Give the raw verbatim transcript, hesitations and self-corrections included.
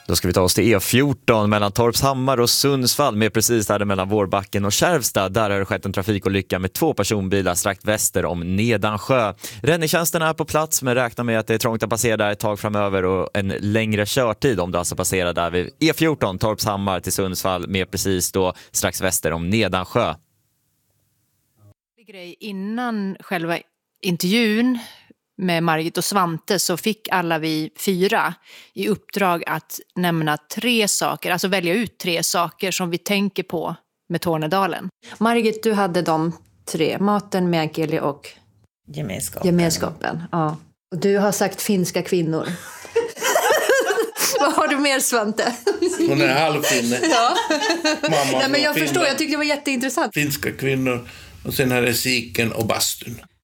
Då ska vi ta oss till E fjorton mellan Torpshammar och Sundsvall med precis där mellan Vårbacken och Kärvstad. Där har det skett en trafikolycka med två personbilar strax väster om Nedansjö. Räddningstjänsten är på plats men räknar med att det är trångt att passera där ett tag framöver och en längre körtid om du alltså passerar där vid E fjorton Torpshammar till Sundsvall med precis då strax väster om Nedansjö. Grej innan själva intervjun med Margit och Svante så fick alla vi fyra i uppdrag att nämna tre saker, alltså välja ut tre saker som vi tänker på med Tornedalen. Margit, du hade de tre, maten, meänkieli och gemenskapen. gemenskapen. Ja. Och du har sagt finska kvinnor. Vad har du mer, Svante? Hon är halvfinne. Ja. Mamma Nej, men jag finne. förstår, jag tyckte det var jätteintressant. Finska kvinnor och sen här är siken och bastun.